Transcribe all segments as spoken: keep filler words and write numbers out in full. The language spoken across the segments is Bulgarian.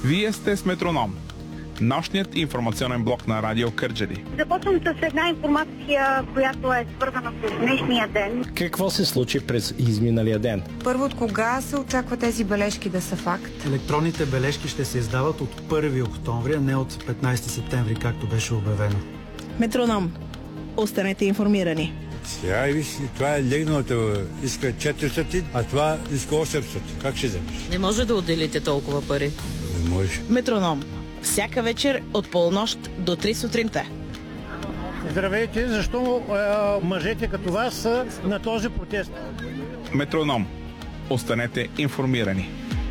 Вие сте с Метроном, нощният информационен блок на Радио Кърджали. Започвам с една информация, която е свързана с днешния ден. Какво се случи през изминалия ден? Първо, от кога се очаква тези бележки да са факт? Електронните бележки ще се издават от първи октомври, а не от петнайсети септември, както беше обявено. Метроном. Останете информирани. Сега виж, това е легналата, иска четиристотин, а това иска осемстотин. Как ще вземеш? Не може да отделите толкова пари. Не може. Метроном. Всяка вечер от полунощ до три сутринта. Здравейте, защо е, мъжете като вас са на този протест? Метроном. Останете информирани.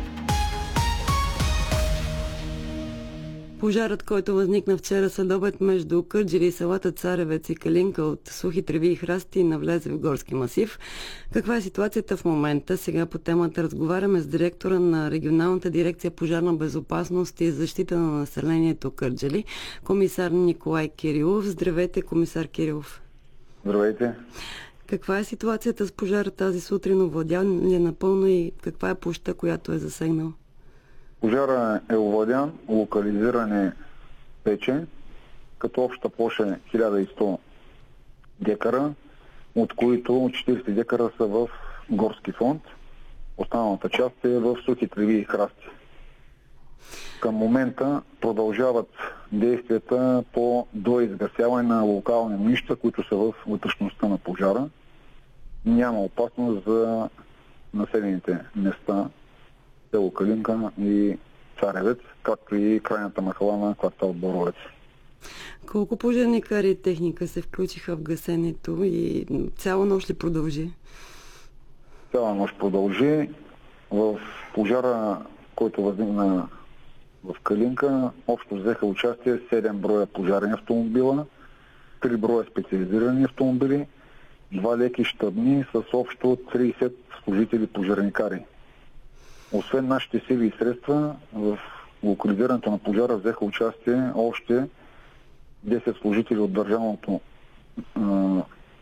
Пожарът, който възникна вчера следобед между Кърджали и селата Царевец и Калинка от сухи треви и храсти, навлезе в горски масив. Каква е ситуацията в момента? Сега по темата разговаряме с директора на регионалната дирекция пожарна безопасност и защита на населението Кърджали, комисар Николай Кирилов. Здравейте, комисар Кирилов. Здравейте. Каква е ситуацията с пожара тази сутрин? Овладян ли е напълно и каква е площта, която е засегнал? Пожара е овладян, локализиран е вече, като обща площ е хиляда и сто декара, от които четирийсет декара са в горски фонд, останалата част е в сухи треви и храсти. Към момента продължават действията по доизгасяване на локални огнища, които са в вътрешността на пожара. Няма опасност за населените места, село Калинка и Царевец, както и крайната махала на квартал Боровец. Колко пожарникари и техника се включиха в гасенето и цяла нощ ли продължи? Цяла нощ продължи. В пожара, който възникна в Калинка, общо взеха участие седем броя пожарни автомобила, три броя специализирани автомобили, два леки щабни с общо трийсет служители пожарникари. Освен нашите сили и средства, в локализирането на пожара взеха участие още десет служители от държавното а,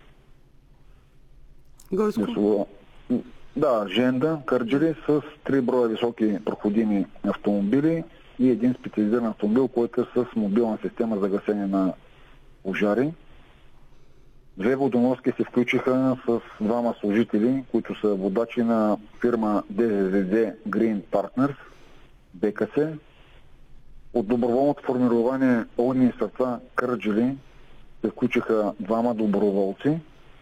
Горско? Да, Женда, Кърджали, с три броя високи проходими автомобили и един специализиран автомобил, който е с мобилна система за гасене на пожари. Две водоноски се включиха с двама служители, които са водачи на фирма Д З З Д Green Partners, Б К С. От доброволното формирование Огнени сърца Кърджали се включиха двама доброволци,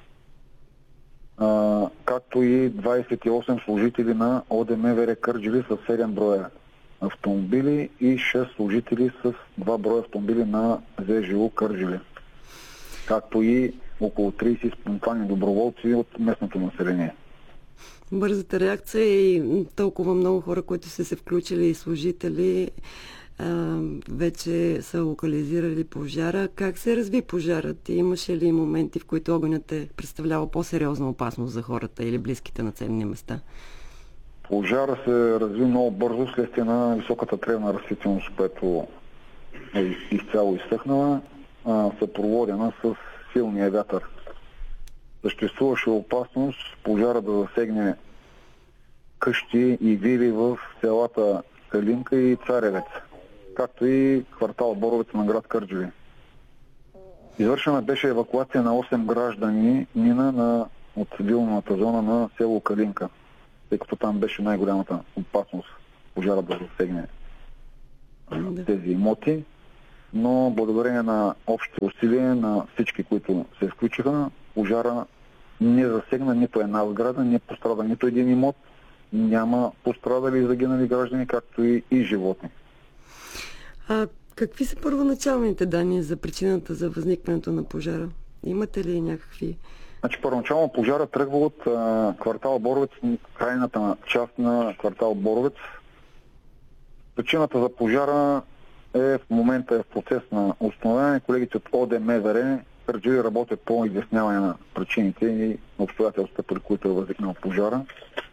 а, както и двайсет и осем служители на О Д М В Р Кърджали с седем броя автомобили и шест служители с два броя автомобили на З Ж У Кърджали, както и около трийсет спонтанни доброволци от местното население. Бързата реакция и толкова много хора, които са се включили и служители, а, вече са локализирали пожара. Как се разви пожарът? И имаше ли моменти, в които огънят е представлявал по-сериозна опасност за хората или близките населени места? Пожара се разви много бързо следствие на високата тревна растителност, която е изцяло изсъхнала, съпроводена с силния вятър. Съществуваше опасност пожара да засегне къщи и вили в селата Калинка и Царевец, както и квартал Боровец на град Кърджали. Извършена беше евакуация на осем граждани мина на, от вилната зона на село Калинка, тъй като там беше най-голямата опасност пожара да засегне Да. тези имоти. Но благодарение на общите усилия на всички, които се включиха, пожара не засегна нито една сграда, не пострада нито един имот, няма пострадали и загинали граждани, както и, и животни. А какви са първоначалните данни за причината за възникването на пожара? Имате ли някакви? Значи първоначално пожара тръгва от а, квартал Боровец, крайната част на квартал Боровец. Причината за пожара е в момента е в процес на установяване. Колегите от О Д М В Р Кърджали работят по изясняване на причините и обстоятелствата, при които е възникнал пожара.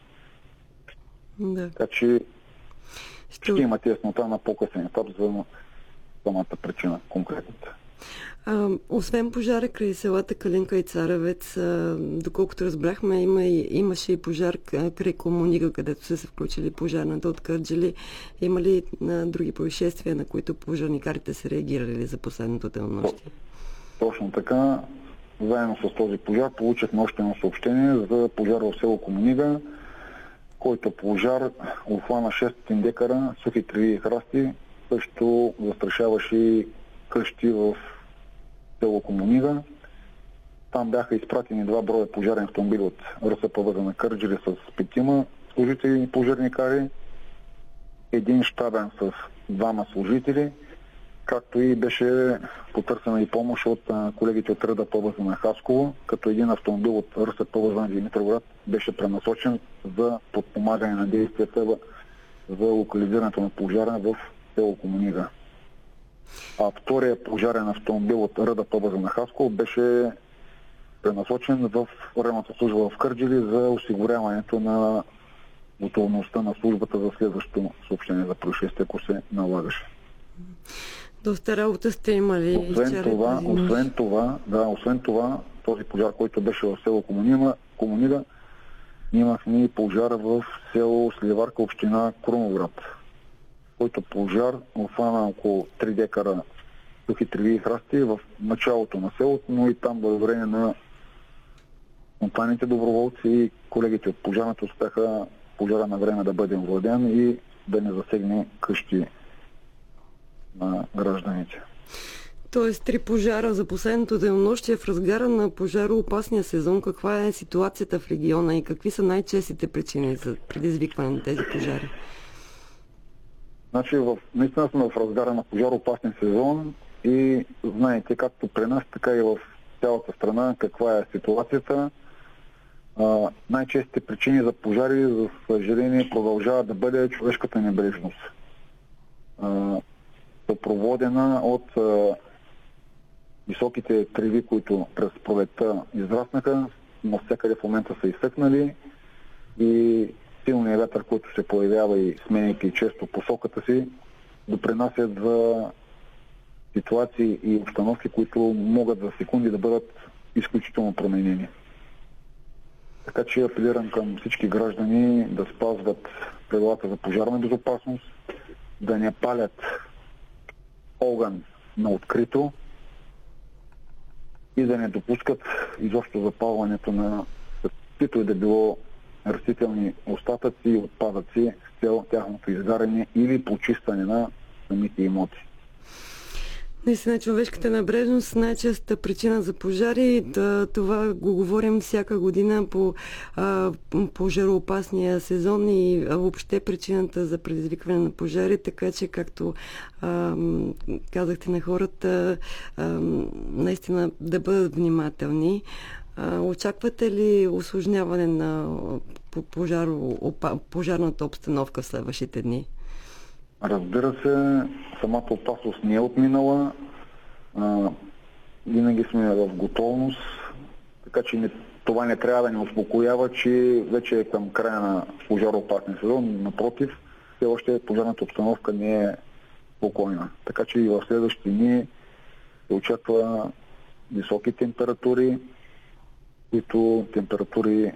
Да. Така че ще... ще имате яснота на по-късен етап за самата причина, конкретната. А, освен пожара край селата Калинка и Царевец, а, доколкото разбрахме, има и, имаше и пожар край Комунига, където са се включили пожарната от Кърджали. Има ли на други происшествия, на които пожарникарите са реагирали за последното денонощие? Точно така. Заедно с този пожар получихме още едно съобщение за пожар в село Комунига, който пожар обхвана шестстотин декара сухи треви и храсти, също застрашаваше и къщи в село Комунига. Там бяха изпратени два броя пожарни автомобили от РСПВ на Кърджали с петима служители и пожарникари, един щабен с двама служители, както и беше потърсена и помощ от колегите от РДПВ на Хасково, като един автомобил от РСПВ на Димитровград беше пренасочен за подпомагане на действията за локализирането на пожара в село Комунига. А втория пожарен автомобил от РДПВ на Хасково беше пренасочен в районната служба в Кърджали за осигуряването на готовността на службата за следващото съобщение за происшествие, ако се налагаше. Доста работа сте имали. Освен това, освен това, да, освен това, този пожар, който беше в село Комунига, Комунига имахме и пожар в село Сливарка, община Крумовград, който пожар обхвана около три декара сухи треви и храсти в началото на селото, но и там благодарение на компаниите доброволци и колегите от пожарната успяха пожара на време да бъде овладен и да не засегне къщи на гражданите. Тоест три пожара за последното денонощие в разгара на пожароопасния сезон. Каква е ситуацията в региона и какви са най-честите причини за предизвикване на тези пожари? Значи, в, наистина сме в разгара на пожароопасния сезон и знаете както при нас, така и в цялата страна каква е ситуацията. А, най-честите причини за пожари, за съжаление, продължава да бъде човешката небрежност. А, съпроводена от а, високите треви, които през пролетта израснаха, навсякъде в момента са изсъкнали и силният вятър, който се появява и сменяйки често посоката си, допринасят за ситуации и обстановки, които могат за секунди да бъдат изключително променени. Така че апелирам към всички граждани да спазват правилата за пожарна безопасност, да не палят огън на открито и да не допускат изобщо запалването на каквито и да било растителни остатъци и отпадъци с цел тяхното изгаряне или почистване на самите имоти. Наистина, човешката небрежност е най-честата причина за пожари. Да, това го говорим всяка година по а, пожароопасния сезон и а, въобще причината за предизвикване на пожари, така че, както а, казахте на хората, а, наистина да бъдат внимателни. А, очаквате ли усложняване на пожар, пожарната обстановка в следващите дни? Разбира се, самата опасност не е отминала. А, винаги сме в готовност, така че не, това не трябва да ни успокоява, че вече е към края на пожароопасния сезон. Напротив, все още пожарната обстановка не е спокойна. Така че и в следващите дни се очаква високи температури, които температури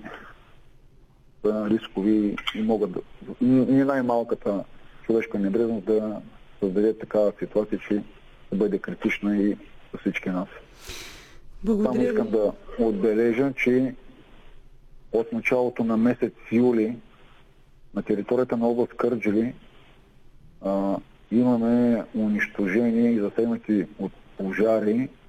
са рискови и могат да... И най-малката човешка небрежност да създаде такава ситуация, че да бъде критична и за всички нас. Благодаря. Само искам да отбележа, че от началото на месец юли на територията на област Кърджали а, имаме унищожени и засегнати от пожари